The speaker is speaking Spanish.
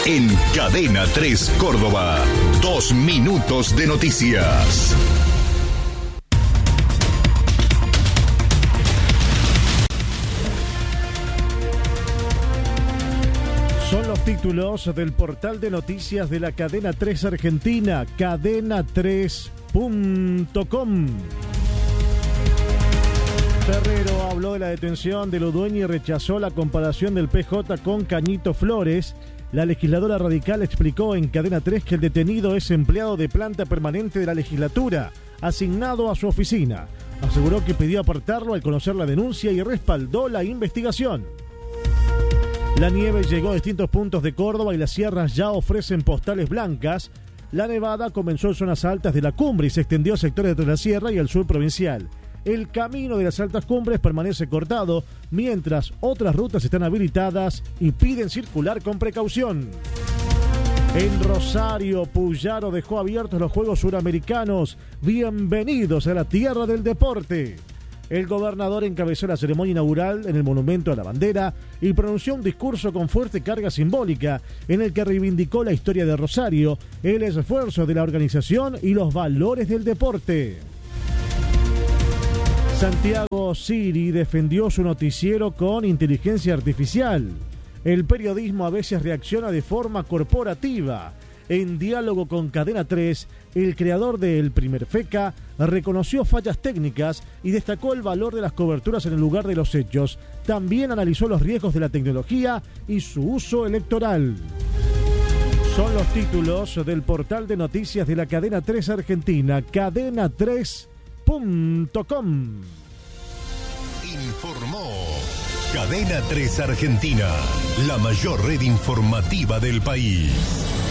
En Cadena 3 Córdoba, 2 minutos de noticias. Son los títulos del portal de noticias de la Cadena 3 Argentina, cadena3.com. Ferrero habló de la detención de Ludueña y rechazó la comparación del PJ con Cañito Flores. La legisladora radical explicó en Cadena 3 que el detenido es empleado de planta permanente de la legislatura, asignado a su oficina. Aseguró que pidió apartarlo al conocer la denuncia y respaldó la investigación. La nieve llegó a distintos puntos de Córdoba y las sierras ya ofrecen postales blancas. La nevada comenzó en zonas altas de la cumbre y se extendió a sectores de la sierra y al sur provincial. El camino de las altas cumbres permanece cortado, mientras otras rutas están habilitadas y piden circular con precaución. En Rosario, Puyaro dejó abiertos los Juegos Suramericanos. Bienvenidos a la tierra del deporte. El gobernador encabezó la ceremonia inaugural en el Monumento a la Bandera y pronunció un discurso con fuerte carga simbólica en el que reivindicó la historia de Rosario, el esfuerzo de la organización y los valores del deporte. Santiago Siri defendió su noticiero con inteligencia artificial. El periodismo a veces reacciona de forma corporativa. En diálogo con Cadena 3, el creador de El Primer FECA reconoció fallas técnicas y destacó el valor de las coberturas en el lugar de los hechos. También analizó los riesgos de la tecnología y su uso electoral. Son los títulos del portal de noticias de la Cadena 3 Argentina, cadena3.com. Informó Cadena 3 Argentina, la mayor red informativa del país.